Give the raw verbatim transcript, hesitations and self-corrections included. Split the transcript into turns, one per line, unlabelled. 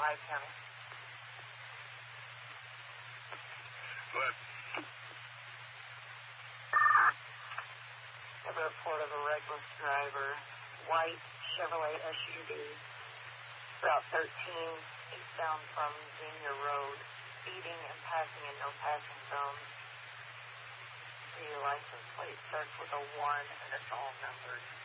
Hyde County.
Go ahead.
I have a report of a reckless driver, white Chevrolet S U V, Route thirteen, eastbound from Xenia Road, speeding and passing in no passing zone. The license plate starts with a one and it's all numbered.